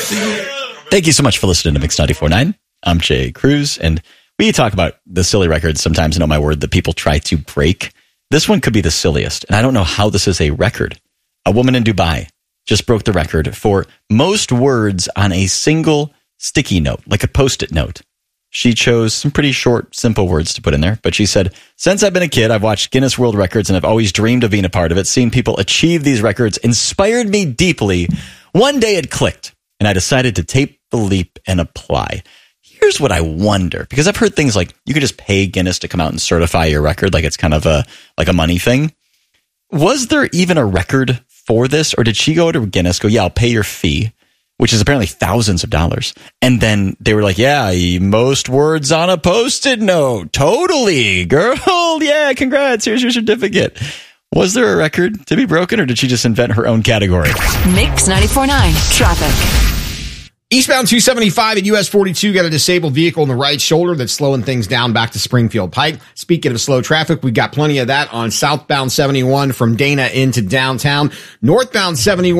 Thank you so much for listening to Mix 94.9. I'm Jay Cruz, and we talk about the silly records sometimes, and oh my word, that people try to break. This one could be the silliest, and I don't know how this is a record. A woman in Dubai just broke the record for most words on a single sticky note, like a Post-it note. She chose some pretty short, simple words to put in there, but she said, since I've been a kid, I've watched Guinness World Records and I've always dreamed of being a part of it. Seeing people achieve these records inspired me deeply. One day it clicked, and I decided to take the leap and apply. Here's what I wonder, because I've heard things like you could just pay Guinness to come out and certify your record, like it's kind of a money thing. Was there even a record for this, or did she go to Guinness, go, yeah, I'll pay your fee, which is apparently thousands of dollars. And then they were like, yeah, most words on a Post-it note. Totally, girl. Yeah, congrats. Here's your certificate. Was there a record to be broken, or did she just invent her own category? Mix 94.9 traffic. Eastbound 275 at US 42 got a disabled vehicle in the right shoulder that's slowing things down back to Springfield Pike. Speaking of slow traffic, we've got plenty of that on southbound 71 from Dana into downtown. Northbound 71